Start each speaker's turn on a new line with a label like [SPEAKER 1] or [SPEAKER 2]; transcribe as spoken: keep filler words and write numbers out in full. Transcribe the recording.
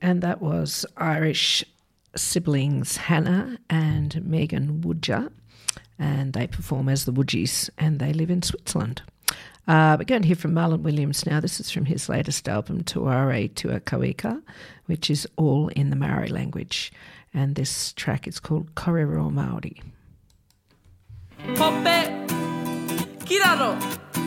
[SPEAKER 1] and that was Irish siblings Hannah and Megan Woodger, and they perform as the Woodgies, and they live in Switzerland. Uh, we're going to hear from Marlon Williams now. This is from his latest album, Tuare Tua Kauika, which is all in the Maori language, and this track is called Korero Māori.
[SPEAKER 2] Hope, kiraro,